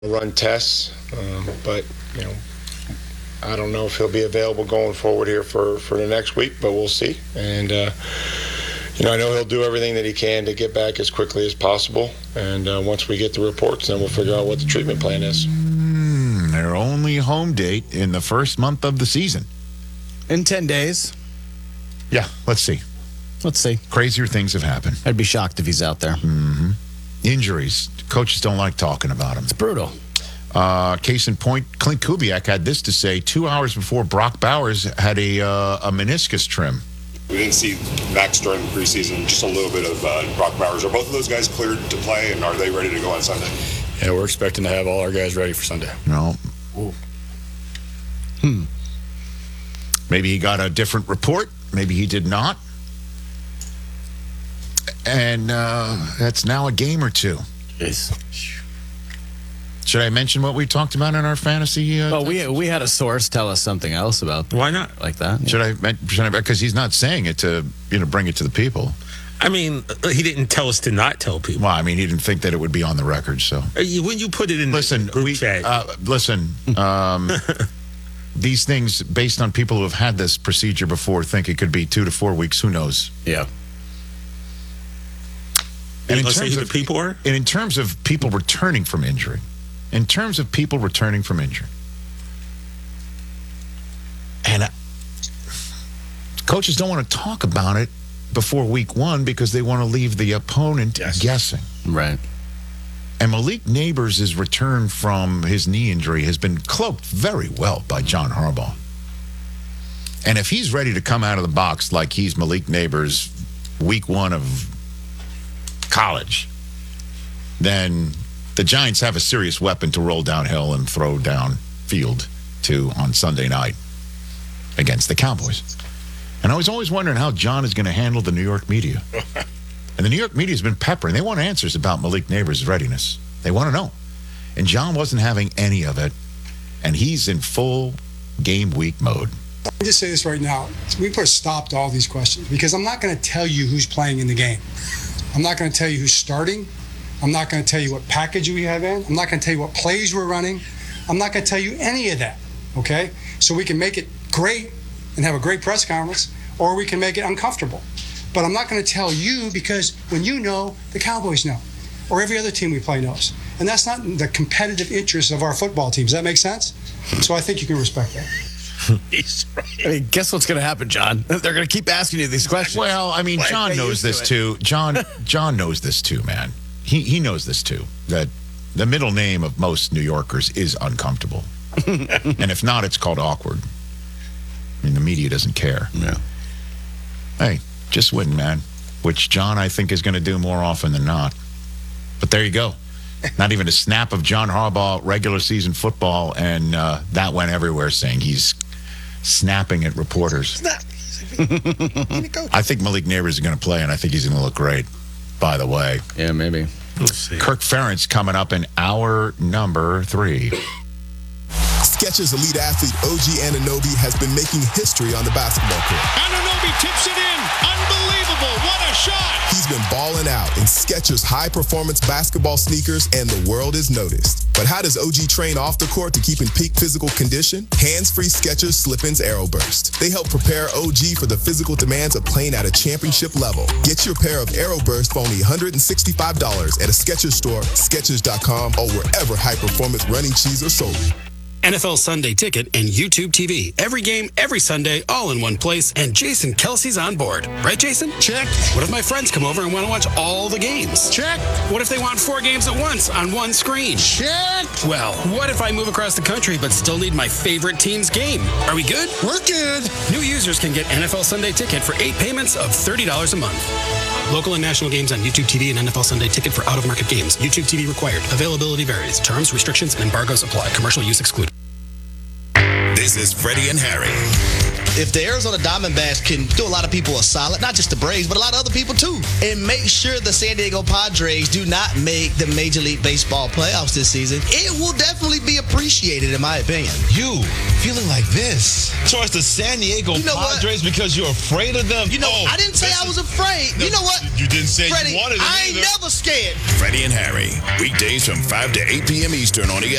run tests, but I don't know if he'll be available going forward here for the next week, but we'll see. And I know he'll do everything that he can to get back as quickly as possible. And once we get the reports, then we'll figure out what the treatment plan is. Their only home date in the first month of the season. In 10 days. Yeah, let's see. Crazier things have happened. I'd be shocked if he's out there. Mm-hmm. Injuries. Coaches don't like talking about them. It's brutal. Case in point, Clint Kubiak had this to say 2 hours before Brock Bowers had a meniscus trim. We didn't see Max during the preseason, just a little bit of Brock Bowers. Are both of those guys cleared to play, and are they ready to go on Sunday? Yeah, we're expecting to have all our guys ready for Sunday. No. Maybe he got a different report. Maybe he did not. And that's now a game or two. Yes. Should I mention what we talked about in our fantasy? We had a source tell us something else about. Why not? Like that. Should I? Because he's not saying it to bring it to the people. I mean, he didn't tell us to not tell people. Well, I mean, he didn't think that it would be on the record. So when you put it in the group chat, these things based on people who have had this procedure before think it could be 2 to 4 weeks. Who knows? Yeah. And in terms of people are, and in terms of people returning from injury, and coaches don't want to talk about it before week 1 because they want to leave the opponent guessing. Right. And Malik Neighbors' return from his knee injury has been cloaked very well by John Harbaugh. And if he's ready to come out of the box like he's Malik Neighbors week 1 of college, then the Giants have a serious weapon to roll downhill and throw downfield to on Sunday night against the Cowboys. And I was always wondering how John is going to handle the New York media. And the New York media has been peppering. They want answers about Malik Neighbors' readiness. They want to know. And John wasn't having any of it. And he's in full game week mode. I'll just say this right now. We put a stop to all these questions because I'm not going to tell you who's playing in the game. I'm not going to tell you who's starting. I'm not going to tell you what package we have in. I'm not going to tell you what plays we're running. I'm not going to tell you any of that, okay? So we can make it great and have a great press conference, or we can make it uncomfortable. But I'm not going to tell you because when you know, the Cowboys know, or every other team we play knows. And that's not in the competitive interest of our football team. Does that make sense? So I think you can respect that. He's right. I mean, guess what's going to happen, John? They're going to keep asking you these questions. Well, I mean, John knows this too. John knows this too, man. He knows this too, that the middle name of most New Yorkers is uncomfortable. And if not, it's called awkward. I mean, the media doesn't care. Yeah. Hey, just win, man. Which John, I think, is going to do more often than not. But there you go. Not even a snap of John Harbaugh regular season football, and that went everywhere saying he's snapping at reporters. I think Malik Neighbors is going to play, and I think he's going to look great, by the way. Yeah, maybe. Let's see. Kirk Ferentz coming up in hour number 3. Skechers elite athlete OG Anunoby has been making history on the basketball court. Anunoby tips it in. Unbelievable. What a shot. He's been balling out in Skechers high-performance basketball sneakers, and the world is noticed. But how does OG train off the court to keep in peak physical condition? Hands-free Skechers Slip-ins Aeroburst. They help prepare OG for the physical demands of playing at a championship level. Get your pair of Aeroburst for only $165 at a Skechers store, Skechers.com, or wherever high-performance running shoes are sold. NFL Sunday Ticket and YouTube TV. Every game, every Sunday, all in one place, and Jason Kelsey's on board. Right, Jason? Check. What if my friends come over and want to watch all the games? Check. What if they want 4 games at once on one screen? Check. Well, what if I move across the country but still need my favorite team's game? Are we good? We're good. New users can get NFL Sunday Ticket for 8 payments of $30 a month. Local and national games on YouTube TV and NFL Sunday Ticket for out-of-market games. YouTube TV required. Availability varies. Terms, restrictions, and embargoes apply. Commercial use excluded. This is Freddie and Harry. if the Arizona Diamondbacks can do a lot of people a solid, not just the Braves, but a lot of other people too, and make sure the San Diego Padres do not make the Major League Baseball playoffs this season, it will definitely be appreciated, in my opinion. You feeling like this towards the San Diego Padres because you're afraid of them? I didn't say I was afraid. You know what? You didn't say Freddie, you wanted it I ain't either. never scared. Freddie and Harry, weekdays from 5 to 8 p.m. Eastern on ESPN.